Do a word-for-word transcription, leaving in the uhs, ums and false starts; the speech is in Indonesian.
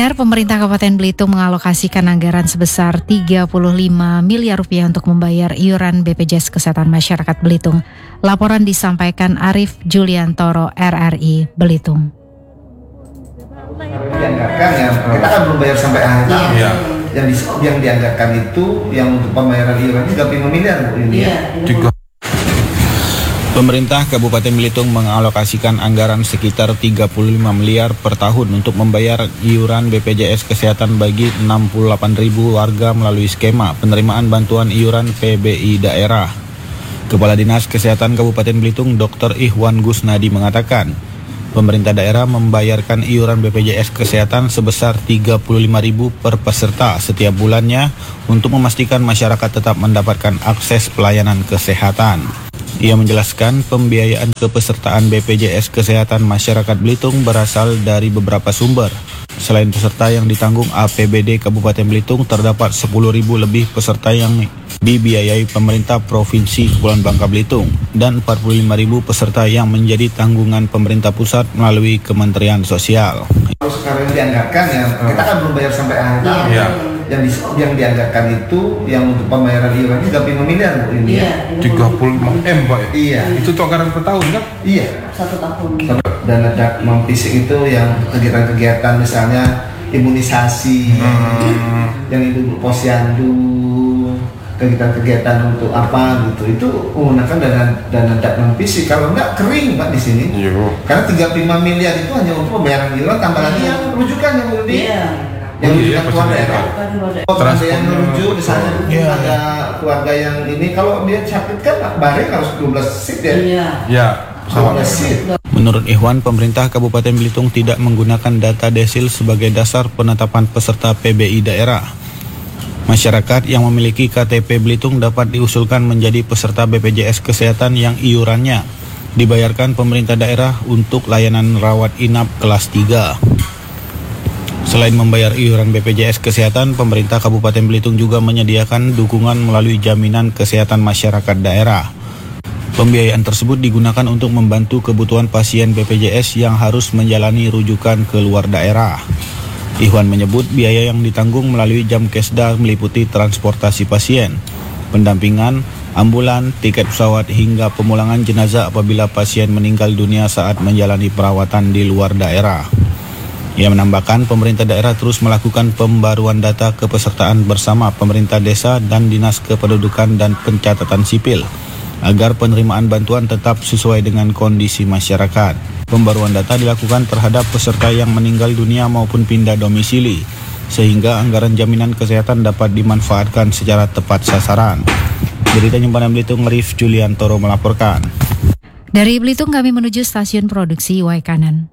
Pendengar, pemerintah Kabupaten Belitung mengalokasikan anggaran sebesar tiga puluh lima miliar rupiah untuk membayar iuran B P J S Kesehatan Masyarakat Belitung. Laporan disampaikan Arif Juliantoro, R R I Belitung. Dianggarkan ya, kita kan belum bayar sampai akhir tahun. Iya. Yang, di, yang dianggarkan itu yang untuk pembayaran iuran tiga puluh lima miliar Bu ini. Iya. Ya. Pemerintah Kabupaten Belitung mengalokasikan anggaran sekitar tiga puluh lima miliar per tahun untuk membayar iuran B P J S Kesehatan bagi enam puluh delapan ribu warga melalui skema penerimaan bantuan iuran P B I daerah. Kepala Dinas Kesehatan Kabupaten Belitung Doktor Ihwan Gusnadi mengatakan, pemerintah daerah membayarkan iuran B P J S Kesehatan sebesar tiga puluh lima ribu per peserta setiap bulannya untuk memastikan masyarakat tetap mendapatkan akses pelayanan kesehatan. Ia menjelaskan pembiayaan kepesertaan B P J S Kesehatan Masyarakat Belitung berasal dari beberapa sumber. Selain peserta yang ditanggung A P B D Kabupaten Belitung, terdapat sepuluh ribu lebih peserta yang dibiayai pemerintah Provinsi Kepulauan Bangka Belitung dan empat puluh lima ribu peserta yang menjadi tanggungan pemerintah pusat melalui Kementerian Sosial. Kalau sekarang dianggarkan ya, kita kan belum bayar sampai akhir tahun. Iya. Yang, di, yang dianggarkan itu yang untuk pembayaran iuran tiga puluh lima miliar Bu ini. Iya. tiga puluh lima M Pak ya? Iya. Itu tuh anggaran per tahun kan? Iya. Satu tahun. Dana non fisik itu yang kegiatan-kegiatan misalnya imunisasi, hmm. yang itu posyandu, kegiatan-kegiatan untuk apa gitu, itu menggunakan dana dana non fisik. Kalau enggak kering Pak di sini. Iya. Karena tiga puluh lima miliar itu hanya untuk pembayaran iuran, tambah lagi yang rujukan yang di Iya. yang Oh, iya, rujukan keluarga ya. Oh, ada yang merujuk misalnya Iya. ada keluarga yang ini, kalau dia sakit kan bareng harus dua belas seat ya. Iya. Ya. dua belas seat. Menurut Ihwan, pemerintah Kabupaten Belitung tidak menggunakan data desil sebagai dasar penetapan peserta P B I daerah. Masyarakat yang memiliki K T P Belitung dapat diusulkan menjadi peserta B P J S Kesehatan yang iurannya dibayarkan pemerintah daerah untuk layanan rawat inap kelas tiga. Selain membayar iuran B P J S Kesehatan, pemerintah Kabupaten Belitung juga menyediakan dukungan melalui jaminan kesehatan masyarakat daerah. Pembiayaan tersebut digunakan untuk membantu kebutuhan pasien B P J S yang harus menjalani rujukan ke luar daerah. Ihwan menyebut biaya yang ditanggung melalui Jamkesda meliputi transportasi pasien, pendampingan, ambulan, tiket pesawat hingga pemulangan jenazah apabila pasien meninggal dunia saat menjalani perawatan di luar daerah. Ia menambahkan pemerintah daerah terus melakukan pembaruan data kepesertaan bersama pemerintah desa dan Dinas Kependudukan dan Pencatatan Sipil agar penerimaan bantuan tetap sesuai dengan kondisi masyarakat. Pembaruan data dilakukan terhadap peserta yang meninggal dunia maupun pindah domisili, sehingga anggaran jaminan kesehatan dapat dimanfaatkan secara tepat sasaran. Berita Nyempanan Belitung, Arif Juliantoro melaporkan. Dari Belitung kami menuju stasiun produksi Waikanan.